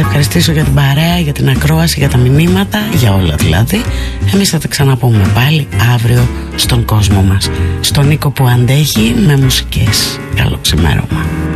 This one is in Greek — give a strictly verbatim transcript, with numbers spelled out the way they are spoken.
σε ευχαριστήσω για την παρέα, για την ακρόαση, για τα μηνύματα, για όλα δηλαδή. Εμείς θα τα ξαναπούμε πάλι αύριο στον κόσμο μας, στον Νίκο που αντέχει με μουσικές. Καλό ξημέρωμα.